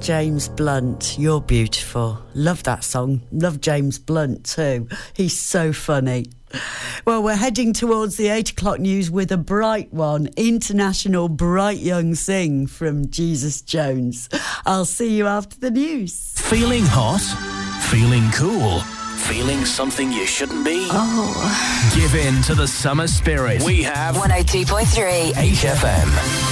James Blunt, you're beautiful. Love that song. Love James Blunt too. He's so funny. Well, we're heading towards the 8 o'clock news with a bright one. International Bright Young Sing from Jesus Jones. I'll see you after the news. Feeling hot? Feeling cool? Feeling something you shouldn't be? Oh. Give in to the summer spirit. We have 102.3 HFM.